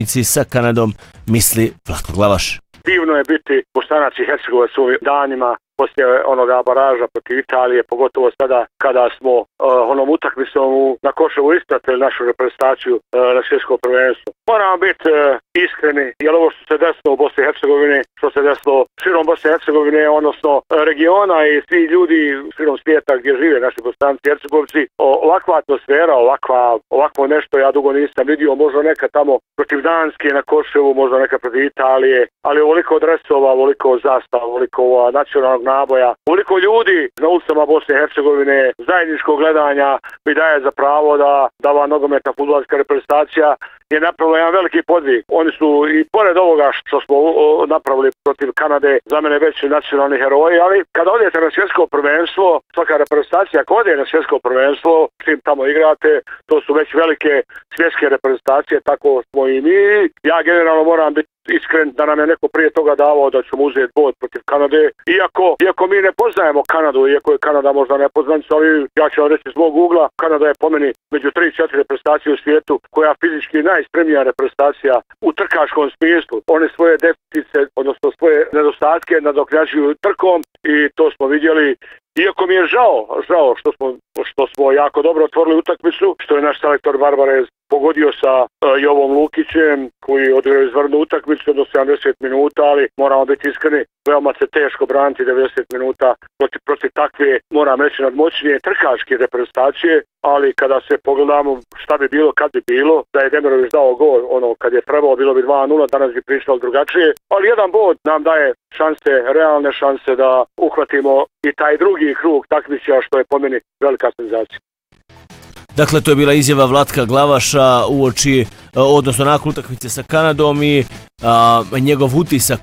utakmici sa Kanadom, misli Vlatko Glavaš. Divno je biti Bosanac i Hercegovac u ovim danima poslije onoga baraža protiv Italije, pogotovo sada kada smo onom utakmicom na Koševu ispratili našu reprezentaciju na svjetsko prvenstvo. Moramo biti iskreni, jer ovo što se desilo u Bosni i Hercegovini, što se desilo širom Bosne i Hercegovine, odnosno regiona i svi ljudi širom svijeta gdje žive naši Bosanci i Hercegovci, ovakva atmosfera, ovakvo nešto ja dugo nisam vidio, možda neka tamo protiv Danske na Koševu, možda neka protiv Italije, ali ovoliko dresova, ovoliko zastava, ovoliko nacionalnog naboja, ovoliko ljudi na ulicama Bosne i Hercegovine, zajedničkog gledanja mi daje za pravo da ova nogometna fudbalska reprezentacija je napravila jedan veliki podvig. Oni su i pored ovoga što smo napravili protiv Kanade za mene već nacionalni heroji, ali kada odete na svjetsko prvenstvo, svaka reprezentacija koja ode na svjetsko prvenstvo, čim tamo igrate, to su već velike svjetske reprezentacije, tako smo i mi. Ja generalno moram biti iskren da nam je neko prije toga davao da ćemo uzeti bod protiv Kanade. Iako mi ne poznajemo Kanadu, iako je Kanada možda nepoznanica, ali ja ću vam reći iz mog ugla, Kanada je po meni među 3-4 reprezentacije u svijetu koja fizički najspremnija reprezentacija u trkačkom smislu. One svoje deficite, odnosno svoje nedostatke nadoknađuju trkom i to smo vidjeli. Iako mi je žao što smo jako dobro otvorili utakmicu, što je naš selektor Barbarez pogodio sa Jovom Lukićem koji je odigrao izvanrednu utakmicu do 70 minuta, ali moramo biti iskreni, veoma se teško braniti 90 minuta protiv takve, moram reći, nadmoćnije trkačke reprezentacije, ali kada se pogledamo šta bi bilo kad bi bilo, da je Demirović dao gol, kad je trebalo bilo bi 2-0, danas bi prišlo drugačije, ali jedan bod nam daje šanse, realne šanse da uhvatimo i taj drugi krug takmičenja, što je po meni velika senzacija. Dakle, to je bila izjava Vlatka Glavaša uoči, odnosno nakon utakmice sa Kanadom i njegov utisak,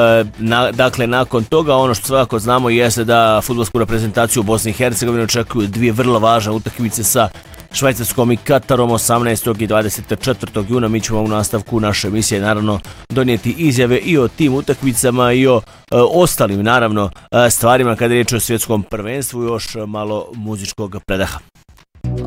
dakle, nakon toga. Ono što svakako znamo jeste da fudbalsku reprezentaciju u Bosni i Hercegovini očekuju dvije vrlo važne utakmice sa Švajcarskom i Katarom 18. i 24. juna. Mi ćemo u nastavku naše emisije naravno donijeti izjave i o tim utakmicama i o ostalim naravno stvarima kada je riječ o svjetskom prvenstvu i još malo muzičkog predaha.